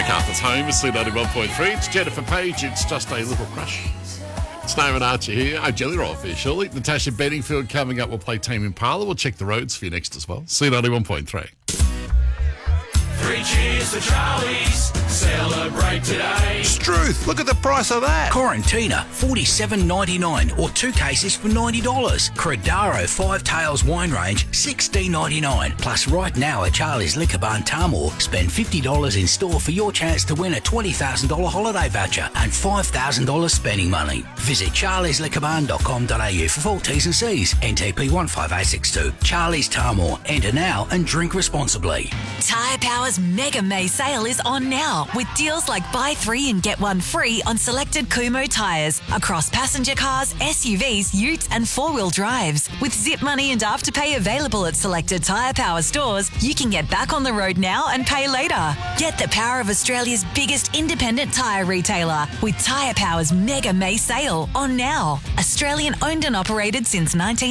MacArthur's home is C91.3. It's Jennifer Page. It's Just a Little Crush. It's Nathan Archer here. I'm Jelly Roll for you, surely. Natasha Bedingfield coming up. We'll play Tame Impala. We'll check the roads for you next as well. C91.3. 3 cheers for Charlie's. Celebrate today. Struth, look at the price of that. Quarantina, $47.99 or 2 cases for $90. Credaro 5 Tails Wine Range, $16.99. Plus right now at Charlie's Liquor Barn Tamworth, spend $50 in store for your chance to win a $20,000 holiday voucher and $5,000 spending money. Visit charliesliquorbarn.com.au for full T's and C's. NTP 15862. Charlie's Tamworth. Enter now and drink responsibly. Tyre Power's Mega May sale is on now with deals like buy 3 and get 1 free on selected Kumho tyres across passenger cars, SUVs, utes and 4-wheel drives. With Zip Money and Afterpay available at selected Tyre Power stores, you can get back on the road now and pay later. Get the power of Australia's biggest independent tyre retailer with Tyre Power's Mega May sale on now. Australian owned and operated since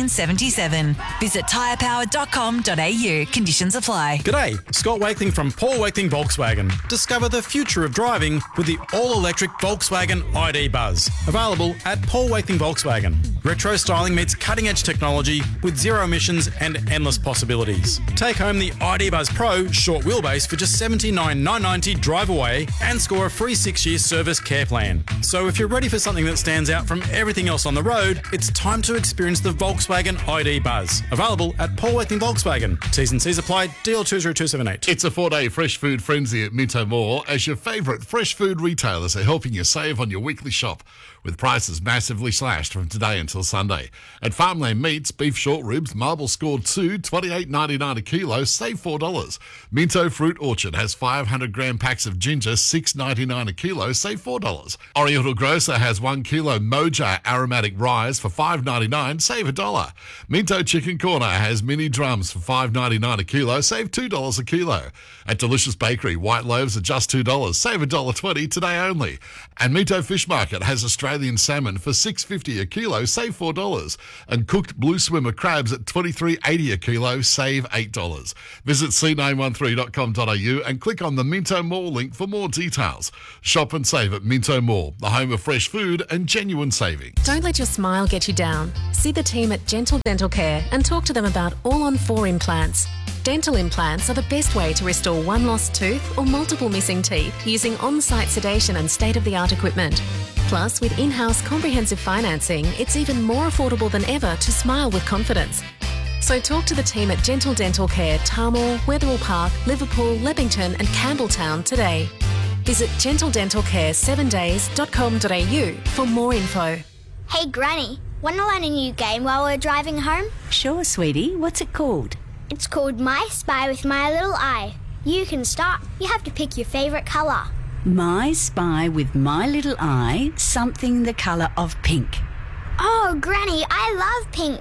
1977. Visit tyrepower.com.au. Conditions apply. G'day, Scott Wakeling from Paul Wakeling Volkswagen. Discover the future of driving with the all-electric Volkswagen ID Buzz. Available at Paul Wakeling Volkswagen. Retro styling meets cutting-edge technology with zero emissions and endless possibilities. Take home the ID Buzz Pro short wheelbase for just $79,990 drive away and score a free 6-year service care plan. So if you're ready for something that stands out from everything else on the road, it's time to experience the Volkswagen ID Buzz. Available at Paul Wakeling Volkswagen. T's and C's apply. DL 20278. It's a 4-day fresh food frenzy at Minto Mall as your favourite fresh food retailers are helping you save on your weekly shop with prices massively slashed from today until Sunday. At Farmland Meats, beef short ribs, marble scored 2, $28.99 a kilo, save $4. Minto Fruit Orchard has 500-gram packs of ginger, $6.99 a kilo, save $4. Oriental Grocer has 1 kilo Moja aromatic rise for $5.99, save $1. Minto Chicken Corner has mini drums for $5.99 a kilo, save $2 a kilo. At Delicious Bakery, white loaves are just $2, save $1.20 today only. And Minto Fish Market has Australian salmon for $6.50 a kilo, save $4. And cooked blue swimmer crabs at $23.80 a kilo, save $8. Visit c913.com.au and click on the Minto Mall link for more details. Shop and save at Minto Mall, the home of fresh food and genuine saving. Don't let your smile get you down. See the team at Gentle Dental Care and talk to them about all-on-4 implants. Dental implants are the best way to restore one lost tooth or multiple missing teeth using on-site sedation and state-of-the-art equipment. Plus, with in-house comprehensive financing, it's even more affordable than ever to smile with confidence. So talk to the team at Gentle Dental Care, Tarmore, Wetherill Park, Liverpool, Leppington and Campbelltown today. Visit gentledentalcare7days.com.au for more info. Hey Granny, want to learn a new game while we're driving home? Sure, sweetie. What's it called? It's called My Spy with My Little Eye. You can start. You have to pick your favourite colour. My Spy with My Little Eye, something the colour of pink. Oh, Granny, I love pink.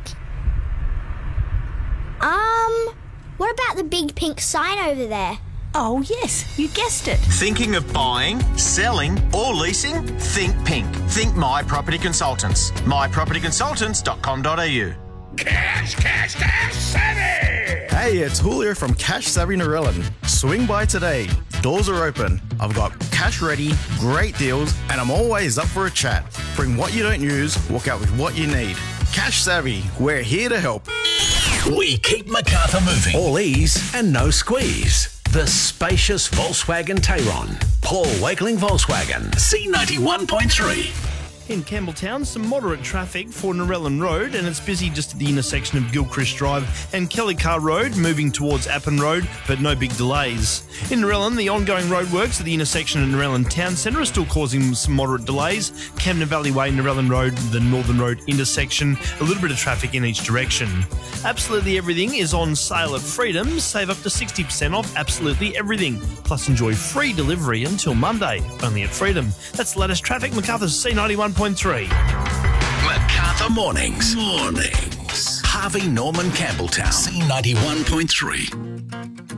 What about the big pink sign over there? Oh, yes, you guessed it. Thinking of buying, selling or leasing? Think pink. Think My Property Consultants. mypropertyconsultants.com.au. Cash savvy! Hey, it's Julio from Cash Savvy Narellan. Swing by today. Doors are open. I've got cash ready, great deals, and I'm always up for a chat. Bring what you don't use, walk out with what you need. Cash Savvy, we're here to help. We keep MacArthur moving. All ease and no squeeze. The spacious Volkswagen Tayron. Paul Wakeling Volkswagen. C91.3. In Campbelltown, some moderate traffic for Narellan Road, and it's busy just at the intersection of Gilchrist Drive and Kelly Carr Road, moving towards Appin Road, but no big delays. In Narellan, the ongoing roadworks at the intersection of Narellan Town Centre are still causing some moderate delays. Camden Valley Way, Narellan Road, the Northern Road intersection, a little bit of traffic in each direction. Absolutely everything is on sale at Freedom. Save up to 60% off absolutely everything. Plus enjoy free delivery until Monday, only at Freedom. That's the latest traffic. MacArthur's C91.3. MacArthur Mornings. Harvey Norman Campbelltown. C91.3.